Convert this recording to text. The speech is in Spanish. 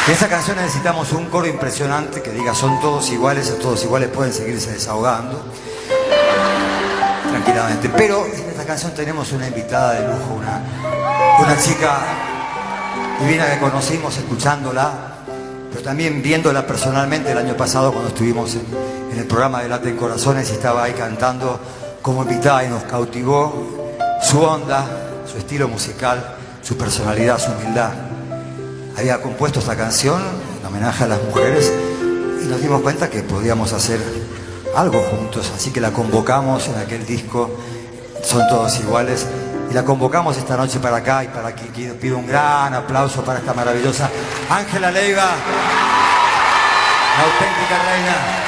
En esta canción necesitamos un coro impresionante que diga son todos iguales, pueden seguirse desahogando tranquilamente. Pero en esta canción tenemos una invitada de lujo, una chica divina que conocimos escuchándola, pero también viéndola personalmente el año pasado cuando estuvimos en el programa de Laten Corazones y estaba ahí cantando como invitada y nos cautivó su onda, su estilo musical, su personalidad, su humildad. Había compuesto esta canción en homenaje a las mujeres y nos dimos cuenta que podíamos hacer algo juntos, así que la convocamos en aquel disco Son Todos Iguales y la convocamos esta noche para acá y para aquí pido un gran aplauso para esta maravillosa Ángela Leiva, la auténtica reina.